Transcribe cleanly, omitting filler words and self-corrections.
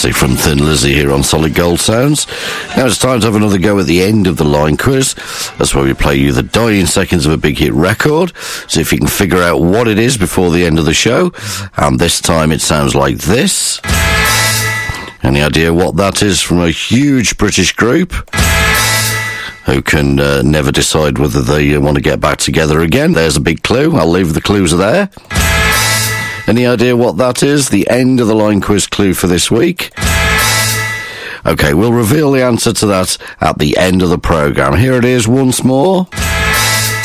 Classic from Thin Lizzy here on Solid Gold Sounds. Now it's time to have another go at the end of the line quiz. That's where we play you the dying seconds of a big hit record, see if you can figure out what it is before the end of the show. And this time it sounds like this. Any idea what that is from a huge British group who can never decide whether they want to get back together again? There's a big clue. I'll leave the clues there. Any idea what that is? The end of the line quiz clue for this week. Okay, we'll reveal the answer to that at the end of the programme. Here it is once more.